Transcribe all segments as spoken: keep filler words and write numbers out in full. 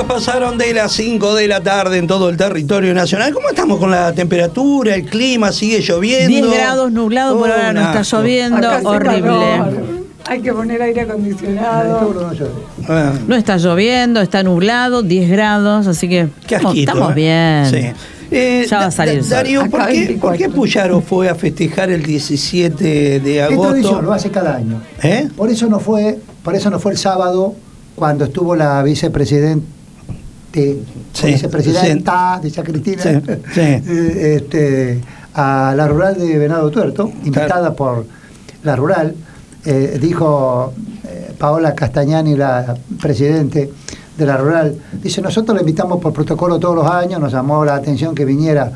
pasaron de las cinco de la tarde en todo el territorio nacional. ¿Cómo estamos con la temperatura, el clima? ¿Sigue lloviendo? diez grados, nublado, oh, por ahora no está lloviendo, horrible. Hay que poner aire acondicionado. Ah. No está lloviendo, está nublado, diez grados, así que Qué asquito, estamos ¿eh? bien. Sí. Eh, ya va a salir. Darío, ¿por qué, ¿por qué Puyaro fue a festejar el diecisiete de agosto? Es tradición, lo hace cada año. ¿Eh? Por eso no fue, por eso no fue el sábado cuando estuvo la vicepresidente, sí, vicepresidenta, dice Cristina, sí, sí. este, a la rural de Venado Tuerto, invitada claro. por la rural. Eh, dijo eh, Paola Castagnani, la presidente de la rural, dice, nosotros la invitamos por protocolo todos los años, nos llamó la atención que viniera.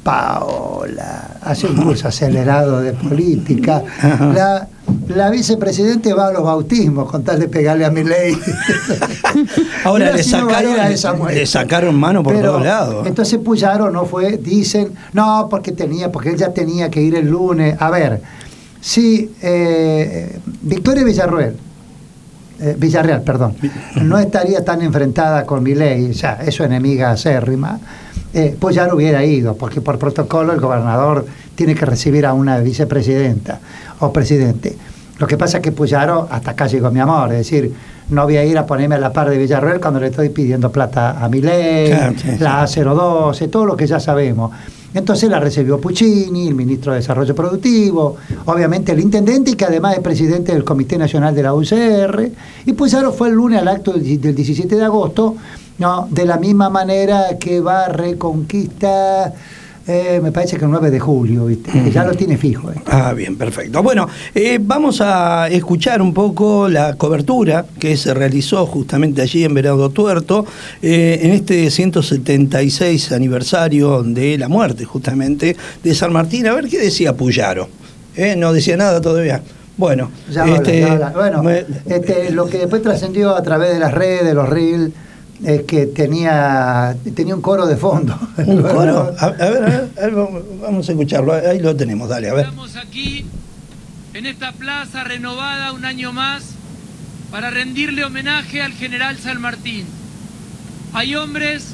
Paola, hace un curso acelerado de política. La, la vicepresidente va a los bautismos con tal de pegarle a Milei. Ahora le sacaron, no le sacaron mano por Pero, todos lados. Entonces Puyaro no fue, dicen, no, porque tenía, porque él ya tenía que ir el lunes. A ver, si eh, Victoria Villarreal, eh, Villarreal, perdón, no estaría tan enfrentada con Milei, o sea, es su enemiga acérrima. Eh, pues ya no hubiera ido, porque por protocolo el gobernador tiene que recibir a una vicepresidenta o presidente. Lo que pasa es que Puyaro, hasta acá llegó mi amor, es decir, no voy a ir a ponerme a la par de Villarreal cuando le estoy pidiendo plata a Milei, claro, sí, la A cero doce, todo lo que ya sabemos. Entonces la recibió Puccini, el ministro de Desarrollo Productivo, obviamente el intendente, y que además es presidente del Comité Nacional de la U C R, y Puyaro fue el lunes al acto del diecisiete de agosto, no, de la misma manera que va a Reconquista, eh, me parece que el nueve de julio, ¿viste? Uh-huh. Ya lo tiene fijo. ¿eh? Ah, bien, perfecto. Bueno, eh, vamos a escuchar un poco la cobertura que se realizó justamente allí en Venado Tuerto, eh, en este ciento setenta y seis aniversario de la muerte justamente de San Martín. A ver qué decía Puyaro. ¿Eh? No decía nada todavía. Bueno, ya este, habla, ya habla. Bueno me, este, lo que después trascendió a través de las redes, los reels, es que tenía tenía un coro de fondo. ¿Un coro? A, a, ver, a, ver, a ver, vamos a escucharlo. Ahí lo tenemos, dale, a ver. Estamos aquí, en esta plaza renovada un año más, para rendirle homenaje al general San Martín. Hay hombres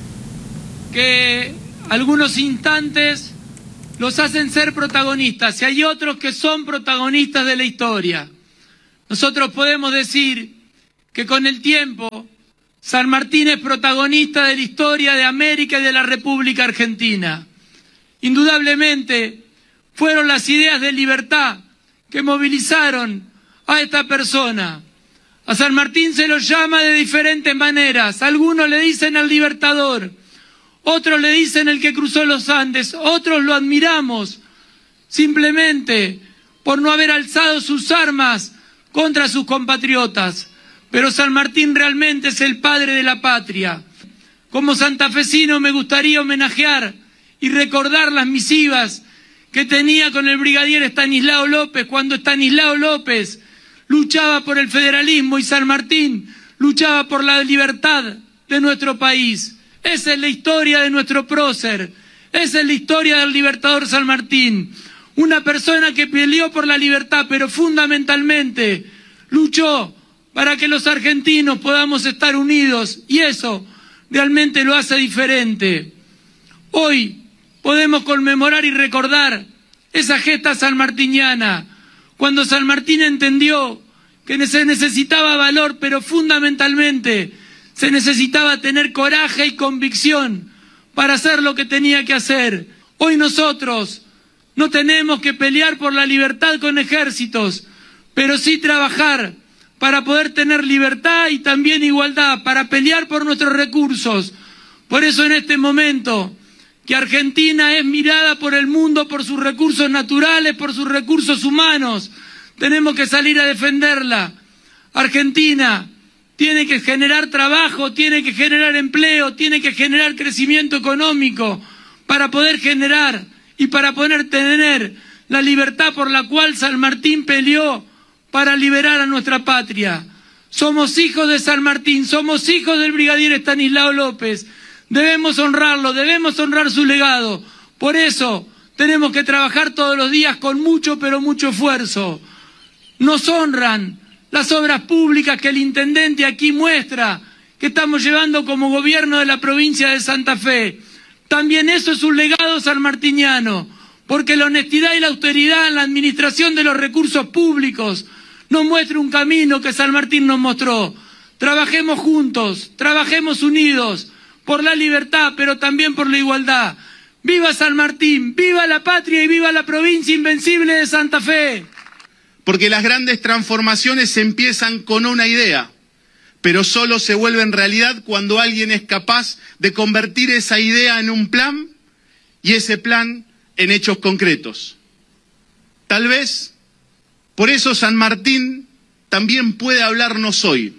que algunos instantes los hacen ser protagonistas, y hay otros que son protagonistas de la historia. Nosotros podemos decir que con el tiempo San Martín es protagonista de la historia de América y de la República Argentina. Indudablemente fueron las ideas de libertad que movilizaron a esta persona. A San Martín se lo llama de diferentes maneras. Algunos le dicen al libertador, otros le dicen el que cruzó los Andes, otros lo admiramos simplemente por no haber alzado sus armas contra sus compatriotas. Pero San Martín realmente es el padre de la patria. Como santafesino me gustaría homenajear y recordar las misivas que tenía con el brigadier Estanislao López, cuando Estanislao López luchaba por el federalismo y San Martín luchaba por la libertad de nuestro país. Esa es la historia de nuestro prócer, esa es la historia del libertador San Martín. Una persona que peleó por la libertad, pero fundamentalmente luchó para que los argentinos podamos estar unidos, y eso realmente lo hace diferente. Hoy podemos conmemorar y recordar esa gesta sanmartiniana, cuando San Martín entendió que se necesitaba valor, pero fundamentalmente se necesitaba tener coraje y convicción para hacer lo que tenía que hacer. Hoy nosotros no tenemos que pelear por la libertad con ejércitos, pero sí trabajar para poder tener libertad y también igualdad, para pelear por nuestros recursos. Por eso en este momento, que Argentina es mirada por el mundo por sus recursos naturales, por sus recursos humanos, tenemos que salir a defenderla. Argentina tiene que generar trabajo, tiene que generar empleo, tiene que generar crecimiento económico, para poder generar y para poder tener la libertad por la cual San Martín peleó para liberar a nuestra patria. Somos hijos de San Martín, somos hijos del brigadier Estanislao López. Debemos honrarlo, debemos honrar su legado. Por eso tenemos que trabajar todos los días con mucho, pero mucho esfuerzo. Nos honran las obras públicas que el intendente aquí muestra, que estamos llevando como gobierno de la provincia de Santa Fe. También eso es un legado sanmartiniano, porque la honestidad y la austeridad en la administración de los recursos públicos nos muestra un camino que San Martín nos mostró. Trabajemos juntos, trabajemos unidos, por la libertad, pero también por la igualdad. ¡Viva San Martín! ¡Viva la patria y viva la provincia invencible de Santa Fe! Porque las grandes transformaciones empiezan con una idea, pero solo se vuelven realidad cuando alguien es capaz de convertir esa idea en un plan y ese plan en hechos concretos. Tal vez, por eso San Martín también puede hablarnos hoy.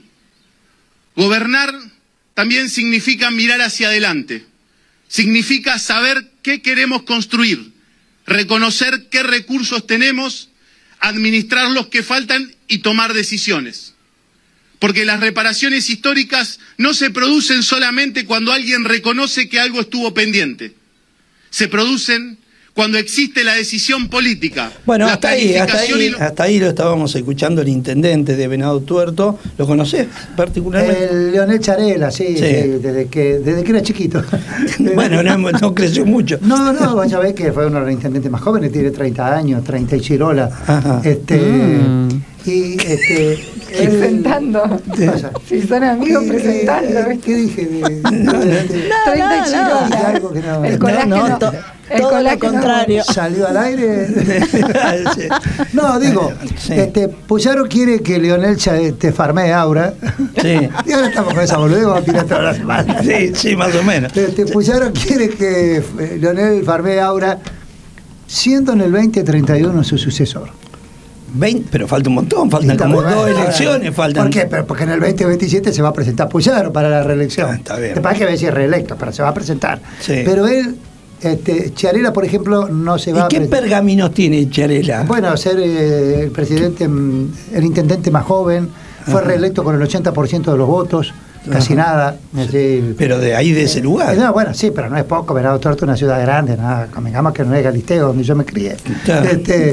Gobernar también significa mirar hacia adelante, significa saber qué queremos construir, reconocer qué recursos tenemos, administrar los que faltan y tomar decisiones. Porque las reparaciones históricas no se producen solamente cuando alguien reconoce que algo estuvo pendiente. Se producen cuando existe la decisión política. Bueno, la hasta ahí, hasta ahí, lo... hasta ahí lo estábamos escuchando el intendente de Venado Tuerto. ¿Lo conocés particularmente? El Leonel Charela, sí, Sí. sí, desde, que, desde que era chiquito. Bueno, no, no creció mucho. No, no, vos sabés que fue uno de los intendentes más jóvenes, tiene treinta años, treinta y chirola. Ajá. Este, Mm. Y este, él- Presentando. ¿Qué pasa? Si son amigos, Eh, presentando. eh, ¿viste? ¿Qué dije? De, de- de- treinta y no, chirola. dije algo que no- El No, colágeno. no, to- el todo lo colágeno- contrario. ¿Salió al aire? Sí. No, digo, Sí. este, Puyaro quiere que Leonel Cha- te farmee Aura. Sí. Y ahora estamos con esa boludez, vamos a tirar toda la semana. Sí, sí, más o menos. Este, Puyaro quiere que eh, Leonel farmee Aura, siendo en el veinte treinta y uno su sucesor. veinte, pero falta un montón, faltan Está como muy dos bien. elecciones. Faltan. ¿Por qué? Pero porque en el veinte veintisiete se va a presentar Puyaro para la reelección. Ah, está bien. Te parece que va a ser reelecto, pero se va a presentar. Sí. Pero él, este, Charela, por ejemplo, no se va ¿Y a qué presentar. pergaminos tiene Charela? Bueno, ser eh, el presidente, mm, el intendente más joven, fue Ajá. reelecto con el ochenta por ciento de los votos, casi Ajá. nada. Es decir, Pero de ahí, de ese lugar. no, bueno, sí, pero no es poco. Venado Tuerto es una ciudad grande, nada, convengamos que no es Galisteo, donde yo me crié. Claro. Este,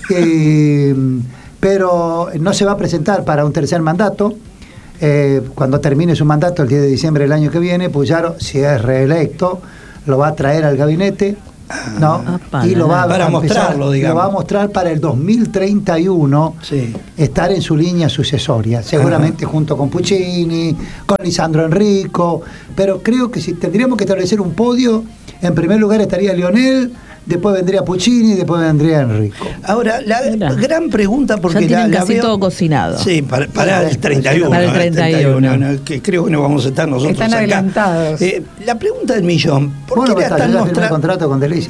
eh, pero no se va a presentar para un tercer mandato. Eh, cuando termine su mandato, el diez de diciembre del año que viene, Puyaro, si es reelecto, lo va a traer al gabinete. ¿No? Apa, Y lo va a para empezar- mostrarlo, digamos. Lo va a mostrar para el dos mil treinta y uno Sí. estar en su línea sucesoria, seguramente junto con Puccini, con Lisandro Enrico, pero creo que si tendríamos que establecer un podio, en primer lugar estaría Leonel, después vendría Puccini y después vendría Enrico. Ahora, la Mira. gran pregunta, porque Ya tienen la, la casi veo- todo cocinado. Sí, para, para el treinta y uno. Para el treinta y uno. no, que creo que no vamos a estar nosotros Están acá. adelantados. Eh, la pregunta del millón, ¿por Bueno, qué la basta, están yo ya firmé mostrando? contrato con Delicia.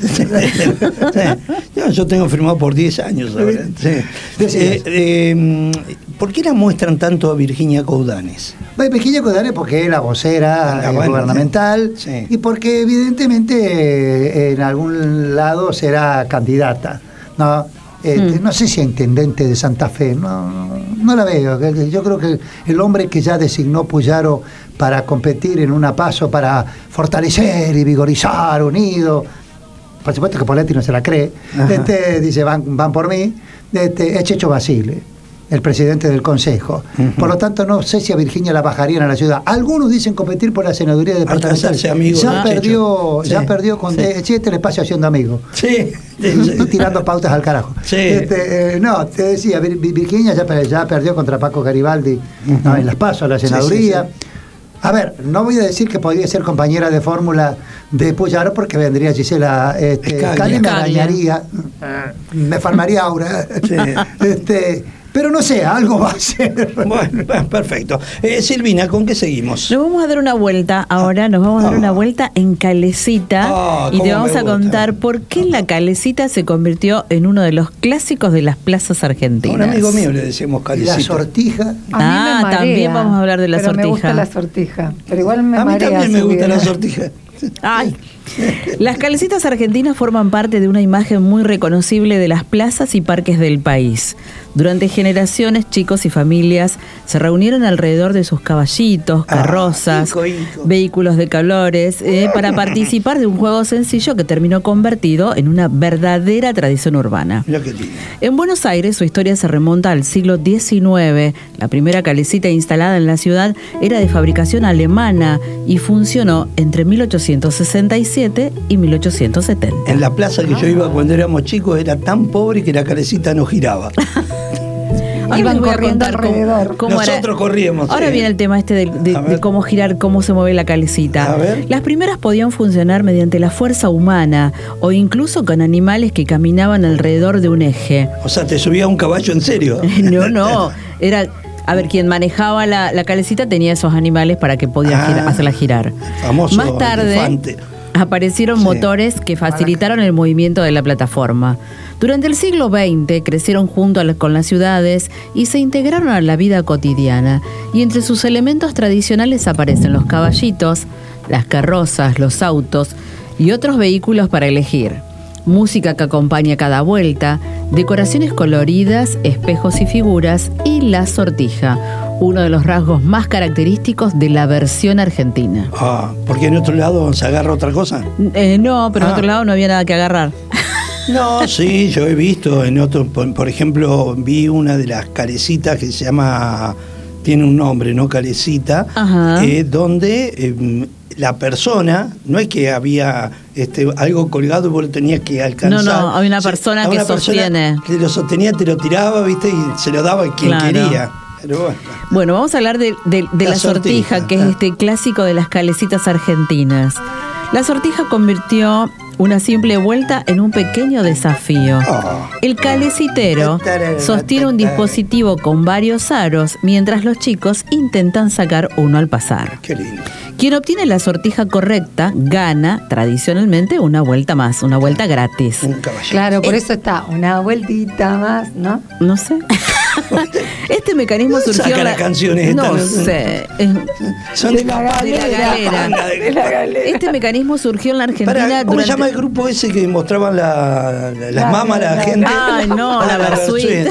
Sí. No, yo tengo firmado por diez años ahora. Sí. Decías. Eh, eh, ¿Por qué la muestran tanto a Virginia Coudanes? Bueno, Virginia Coudanes porque es la vocera Ah, eh, bueno, gubernamental sí. Sí. y porque evidentemente eh, en algún lado será candidata. No, Este, Mm. no sé si a intendente de Santa Fe, no, no, no la veo. Yo creo que el hombre que ya designó Puyaro para competir en una paso, para fortalecer y vigorizar, unido, por supuesto que Poletti no se la cree, este, dice van, van por mí, este, es Checho Basile, el presidente del Consejo. Uh-huh. Por lo tanto, no sé si a Virginia la bajarían a la ciudad. Algunos dicen competir por la senaduría departamental. hacerse amigos Ya de perdió, Checho. ya Sí, perdió con sí. siete el espacio haciendo amigos. Sí, Y tirando pautas al carajo. Sí. Este, eh, no, te decía, Vir- Vir- Virginia ya, per- ya perdió contra Paco Garibaldi no, en las pasos, la Sí, senaduría. sí, sí. A ver, no voy a decir que podría ser compañera de fórmula de Puyaro porque vendría Gisela este, Escaglia. Cali, me Escaglia. arañaría, me farmaría Aura. Sí. Este, pero no sé, algo va a ser. Bueno, perfecto. Eh, Silvina, ¿con qué seguimos? Nos vamos a dar una vuelta ahora, nos vamos a dar Ah. una vuelta en Calecita Ah, y te cómo vamos me a gusta. contar por qué la Calecita se convirtió en uno de los clásicos de las plazas A argentinas. un amigo mío le decíamos Y la Calecita. sortija. A mí Ah, me marea, también vamos a hablar de la pero me gusta sortija. la sortija. Pero igual me A mí marea también me su gusta vida. la sortija. Ay. Las calecitas argentinas forman parte de una imagen muy reconocible de las plazas y parques del país. Durante generaciones, chicos y familias se reunieron alrededor de sus caballitos, carrozas, Ah, hijo, hijo. vehículos de colores, eh, para participar de un juego sencillo que terminó convertido en una verdadera tradición urbana. Mirá qué lindo. En Buenos Aires, su historia se remonta al siglo diecinueve. La primera calecita instalada en la ciudad era de fabricación alemana y funcionó entre mil ochocientos sesenta y siete y mil ochocientos setenta. En la plaza que yo iba cuando éramos chicos era tan pobre que la calecita no giraba. Ahora Iban les voy a corriendo contar cómo- alrededor. cómo era- Nosotros corríamos. Ahora sí. viene el tema este de, de- A ver. de cómo girar, cómo se mueve la calecita. A ver. Las primeras podían funcionar mediante la fuerza humana o incluso con animales que caminaban alrededor de un eje. O sea, te subía un caballo en serio. No, no. Era, a ver, quien manejaba la, la calecita tenía esos animales para que podían Ah, gira- hacerla girar. famoso Más tarde elefante. aparecieron Sí. motores que facilitaron el movimiento de la plataforma. Durante el siglo veinte crecieron junto a la- con las ciudades y se integraron a la vida cotidiana. Y entre sus elementos tradicionales aparecen los caballitos, las carrozas, los autos y otros vehículos para elegir. Música que acompaña cada vuelta, decoraciones coloridas, espejos y figuras y la sortija, uno de los rasgos más característicos de la versión argentina. Ah, porque en otro lado se agarra otra cosa. Eh, no, pero en Ah. otro lado no había nada que agarrar. No, sí, yo he visto en otro, por, por ejemplo, vi una de las calecitas que se llama, tiene un nombre, ¿no? Calecita, Ajá. eh, donde eh, la persona, no es que había este, algo colgado y vos lo tenías que alcanzar. No, no, hay una Se- persona a que persona sostiene. que lo sostenía, te lo tiraba, ¿viste? Y se lo daba a quien Claro. quería. Pero bueno. Bueno, vamos a hablar de, de- de La la, sortija, sortija, que es ah. este clásico de las calecitas argentinas. La sortija convirtió una simple vuelta en un pequeño desafío. Oh. El calecitero sostiene un dispositivo con varios aros mientras los chicos intentan sacar uno al pasar. Qué lindo. Quien obtiene la sortija correcta gana tradicionalmente una vuelta más, una vuelta gratis. Un caballero. Claro, por eso está una vueltita más, ¿no? No sé. Este mecanismo ¿Dónde surgió saca en la- las canciones No estas? sé. Es- Son De la papá, de la galera. galera. De la galera. Este mecanismo surgió en la Argentina Pará, ¿cómo durante... se llama el grupo ese que mostraban la, la- las La- mamas a la la- gente? Ay, no, Ah, la Versuit.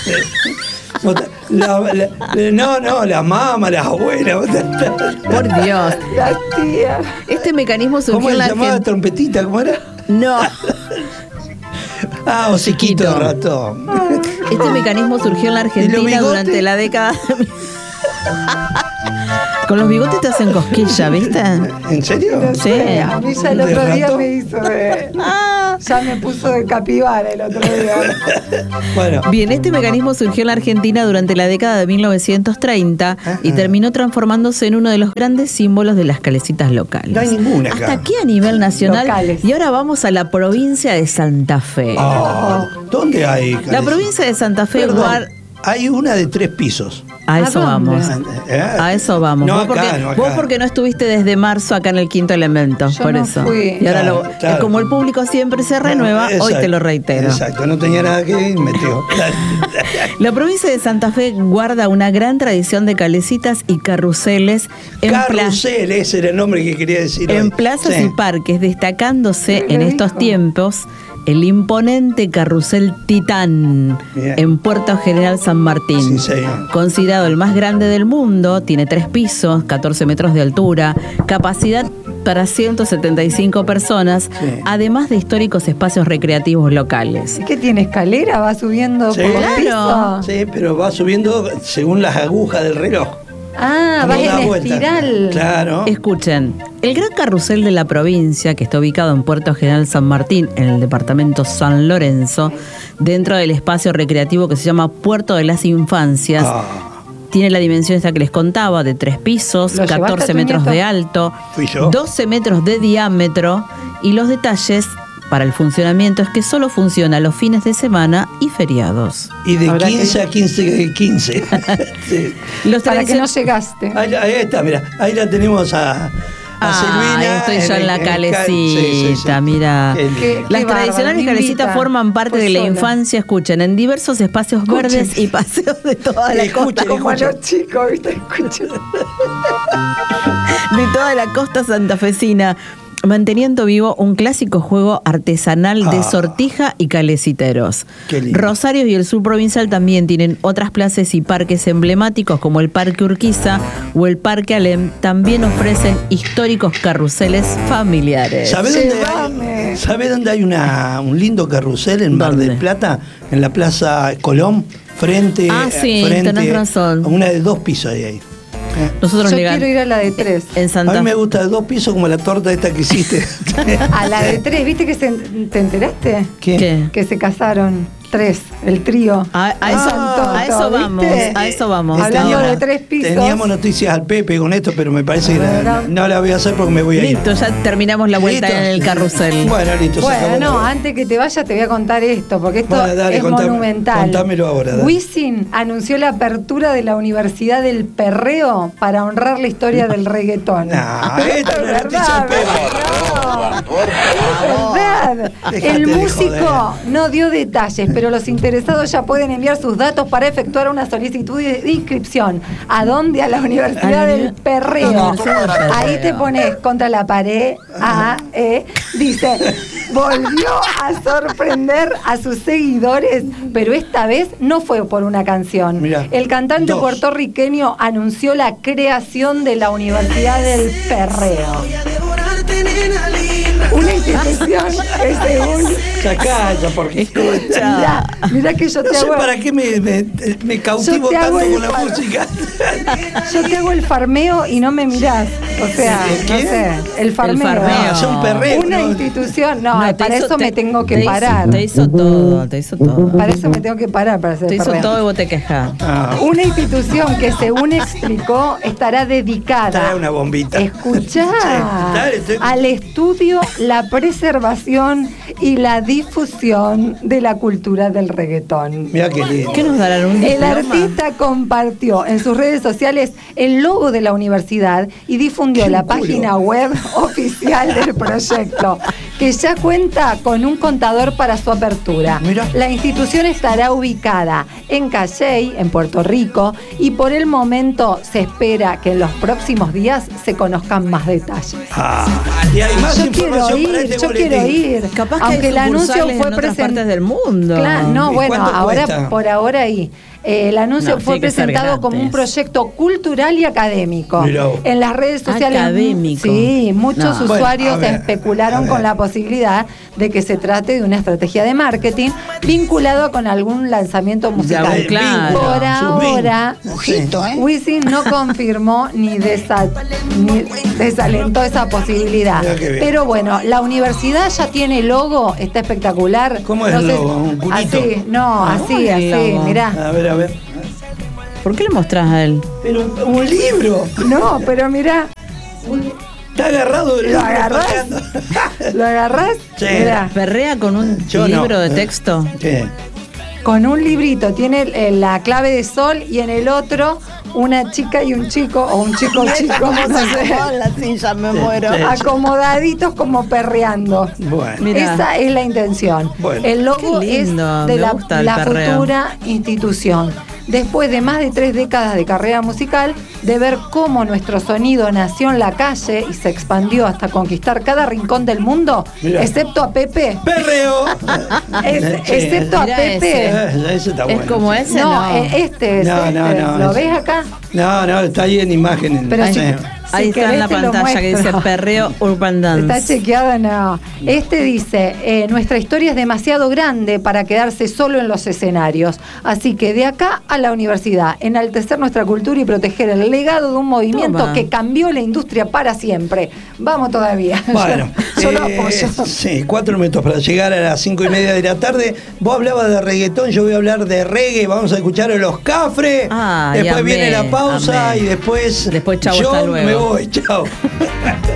Mostra- la- la- la- no, no, las mamas, las abuelas. Por Dios. La tía. Este mecanismo surgió ¿Cómo en se la llamaba? Argentina... ¿Trompetita? ¿Cómo era? No. Ah, hociquito de Hociquito. ratón. Este mecanismo surgió en la ¿Y los Argentina bigotes? durante la década... Con los bigotes te hacen cosquilla, ¿viste? ¿En serio? No Sí. sé, a mí ya el ¿De otro día rato? me hizo de... Ya me puso de capibara el otro día. Bueno, Bien, este mecanismo surgió en la Argentina durante la década de mil novecientos treinta y Ajá. terminó transformándose en uno de los grandes símbolos de las calecitas locales. no hay ninguna acá. Hasta aquí a nivel nacional. Locales. Y ahora vamos a la provincia de Santa Fe. Ah, ¿dónde hay? La calecita? provincia de Santa Fe Perdón, guarda... hay una de tres pisos. A eso ¿A dónde? vamos. ¿Eh? A eso vamos. No vos, acá, porque, no acá. vos porque no estuviste desde marzo acá en el Quinto Elemento, Yo por no eso. fui. Y ahora Claro, lo- claro. como el público siempre se renueva, hoy Exacto, te lo reitero. Exacto, no tenía nada que ir, metió. La provincia de Santa Fe guarda una gran tradición de calecitas y carruseles en, pla- Carrusel, ese era el nombre que quería decir. en hoy. plazas Sí. y parques, destacándose ¿Qué en le estos dijo? tiempos el imponente carrusel Titán Bien. en Puerto General San Martín. Sí, señor. Considerado el más grande del mundo, tiene tres pisos, catorce metros de altura, capacidad para ciento setenta y cinco personas, Sí. además de históricos espacios recreativos locales. ¿Y qué tiene escalera? ¿Va subiendo Sí. por los Claro. pisos? Sí, pero va subiendo según las agujas del reloj. Ah, Como va da en vuelta. espiral. Claro. Escuchen, el gran carrusel de la provincia, que está ubicado en Puerto General San Martín, en el departamento San Lorenzo, dentro del espacio recreativo que se llama Puerto de las Infancias, Ah, tiene la dimensión esta que les contaba, de tres pisos, ¿Lo llevaste a catorce tu metros nieto? de alto, Fui yo. doce metros de diámetro, y los detalles para el funcionamiento es que solo funciona los fines de semana y feriados. y de Habrá que quince ir. a quince, quince. Sí. Los Para que tradicion- no se gaste. Ahí, ahí está, mira, ahí la tenemos a, a Ah, Silvina. estoy yo en la el- el ca- calecita, sí, sí, sí. mira. Qué lindo. Qué- Las bárbaro, tradicionales me calecitas invita. forman parte Pues de la sola. infancia, escuchen, en diversos espacios Escuchen. verdes y paseos de toda la Escuchen, costa, Como a escucha. los chicos, ¿viste? Escucha. de toda la costa santafesina. manteniendo vivo un clásico juego artesanal de Ah. sortija y caleciteros. Qué lindo. Rosario y el sur provincial también tienen otras plazas y parques emblemáticos como el Parque Urquiza o el Parque Alem. También ofrecen históricos carruseles familiares. ¿Sabés dónde Llévame. hay, ¿sabés dónde hay una, un lindo carrusel en Mar ¿Dónde? del Plata? En la Plaza Colón, frente, Ah, sí, frente tenés razón. una de dos pisos de ahí. Nosotros Yo legal- quiero ir a la de tres. en A Santa mí me gusta de dos pisos como la torta esta que hiciste. A la de tres, ¿viste que se, te enteraste? ¿Qué? ¿Qué? Que se casaron tres, el trío. A, a eso, Ah, a eso vamos, ¿viste? a eso vamos. Hablando ahora. de tres pisos. Teníamos noticias al Pepe con esto, pero me parece que la- no la voy a hacer porque me voy a ir. Listo, ya terminamos la vuelta ¿Listo? en el carrusel. Bueno, listo. se acabó Bueno, la no, vuelta. antes que te vayas te voy a contar esto, porque esto Bueno, dale, es contame- monumental. contámelo ahora, dale. Wisin anunció la apertura de la Universidad del Perreo para honrar la historia del reggaetón. No, Pero esto esto no es es noticia verdad, del no, es verdad. Dejate El de músico no dio detalles, pero los interesados ya pueden enviar sus datos para efectuar una solicitud de de inscripción. ¿A dónde? A la Universidad A la del uni- Perreo. Universidad del Perreo. Ahí te pones contra la pared. A, E, dice, volvió a sorprender a sus seguidores, pero esta vez no fue por una canción. Mirá, El cantante dos. puertorriqueño anunció la creación de la Universidad del Perreo. Una institución que según... Ya calla, porque. Escucha. Mirá, mirá que yo No te sé hago... para qué me, me, me cautivo Yo te hago tanto el con la par- música. Yo te hago el farmeo y no me mirás. O sea, ¿El no qué? sé, el farmeo. farmeo. Ah, son perreos. Una ¿no? institución, no, No, te para hizo- eso me te- tengo que te hizo- parar. Te hizo todo, te hizo todo. Para eso me tengo que parar para hacer Te hizo farmeo. todo y vos te quejás. Ah, Una institución que según explicó estará dedicada, trae una bombita. escuchá, Sí, dale, estoy- al estudio, la preservación y la difusión de la cultura del reggaetón. Mira qué lindo. ¿Qué nos darán un El diploma? artista compartió en sus redes sociales el logo de la universidad y difundió ¡Qué la culo! página web oficial del proyecto, que ya cuenta con un contador para su apertura. Mira. La institución estará ubicada en Calley, en Puerto Rico, y por el momento se espera que en los próximos días se conozcan más detalles. Ah, y hay más Yo quiero información para ir, este yo quiero boletín. ir. Capaz que Aunque hay el anuncio sucursales fue en otras presentado. partes del mundo. Claro, no, ¿Y bueno, cuánto ahora cuesta? por ahora ahí. Eh, el anuncio No, fue tiene que ser presentado como un gratis. proyecto cultural y académico. Mirá vos. En las redes sociales. Académico. Sí, muchos No. usuarios Bueno, a ver, especularon a con ver. la posibilidad de que se trate de una estrategia de marketing vinculado con algún lanzamiento musical. algún- claro. Por Subín. ahora, Ojito, ¿eh? Wisin no confirmó ni, desa- ni desalentó esa posibilidad. Mirá qué bien. Pero bueno, la universidad ya tiene logo, está espectacular. ¿Cómo es No el sé- logo? ¿Un culito? Así, no, Ah, así, ¿cómo es el así, logo? mirá. A ver, a ver. ¿Por qué le mostrás a él? Pero un libro. No, pero mirá, Está agarrado el ¿lo libro. agarrás? pateando. ¿Lo agarrás? Sí. Mirá, ¿Perrea con un Yo no. libro de texto? ¿Qué? con un librito, tiene eh, la clave de sol y en el otro una chica y un chico, o un chico chico, no sé, la silla, me muero. Sí. acomodaditos como perreando. Bueno. Mirá. Esa es la intención. Bueno. El logo Qué es lindo, de me la, gusta el la perreo. futura institución. Después de más de tres décadas de carrera musical, de ver cómo nuestro sonido nació en la calle y se expandió hasta conquistar cada rincón del mundo, Mirá. excepto a Pepe. Perreo. Es- Sí. excepto a Mirá Pepe. Eh, ese está Es bueno. como ese, No, no. eh, este es. No, no, este. no, ¿Lo es- ves acá? No, no, está ahí en imagen. Pero Sí. si- Ahí si está en querés la te lo pantalla que dice muestro. Perreo Urban Dance. Está chequeado, no. Este dice, eh, nuestra historia es demasiado grande para quedarse solo en los escenarios. Así que de acá a la universidad, enaltecer nuestra cultura y proteger el legado de un movimiento Toma. que cambió la industria para siempre. Vamos todavía. Bueno, yo, yo lo eh, apoyo. sí, cuatro minutos para llegar a las cinco y media de la tarde. Vos hablabas de reggaetón, yo voy a hablar de reggae. Vamos a escuchar a Los Cafres. Ay, después amé, viene la pausa amé. y después, Después, chau, yo hasta luego. me voy. Chao.